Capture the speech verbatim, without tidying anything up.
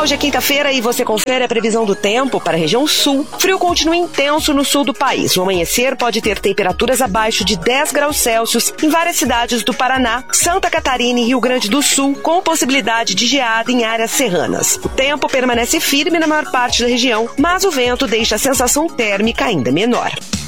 hoje é quinta-feira e você confere a previsão do tempo para a região sul. Frio continua intenso no sul do país. O amanhecer pode ter temperaturas abaixo de dez graus Celsius em várias cidades do Paraná, Santa Catarina e Rio Grande do Sul, com possibilidade de geada em áreas serranas. O tempo permanece firme na maior parte da região, mas o vento deixa a sensação térmica ainda menor.